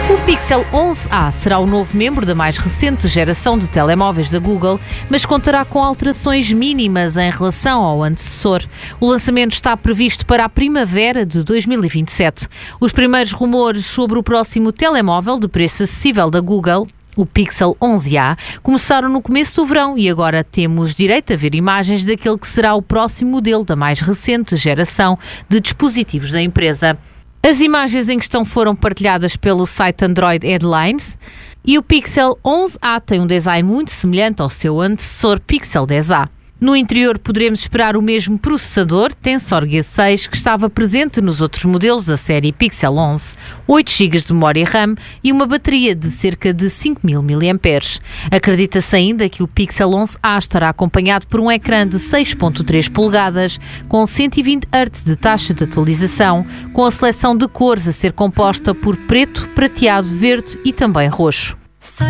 O Pixel 11A será o novo membro da mais recente geração de telemóveis da Google, mas contará com alterações mínimas em relação ao antecessor. O lançamento está previsto para a primavera de 2027. Os primeiros rumores sobre o próximo telemóvel de preço acessível da Google, o Pixel 11A, começaram no começo do verão e agora temos direito a ver imagens daquele que será o próximo modelo da mais recente geração de dispositivos da empresa. As imagens em questão foram partilhadas pelo site Android Headlines e o Pixel 11A tem um design muito semelhante ao seu antecessor Pixel 10A. No interior poderemos esperar o mesmo processador Tensor G6 que estava presente nos outros modelos da série Pixel 11, 8 GB de memória RAM e uma bateria de cerca de 5.000 mAh. Acredita-se ainda que o Pixel 11A estará acompanhado por um ecrã de 6.3 polegadas com 120 Hz de taxa de atualização, com a seleção de cores a ser composta por preto, prateado, verde e também roxo.